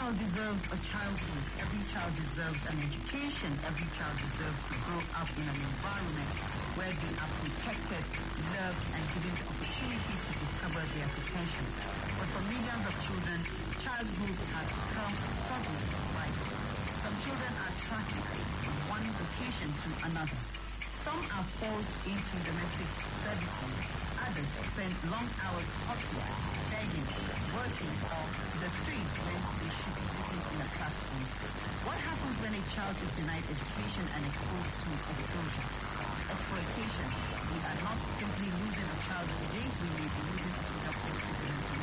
child deserves a childhood. Every child deserves an education. Every child deserves to grow up in an environment where they are protected, loved, and given the opportunity to discover their potential. But for millions of children, childhood has become a struggle of life. Some children are trafficked from one location to another. Some are forced into domestic services. Others spend long hours hustling, begging, working, or the streets when they should be sitting in a classroom. What happens when a child is denied education and exposed to exposure? Exploitation. We are not simply losing a child today, we may be losing a productive citizen tomorrow.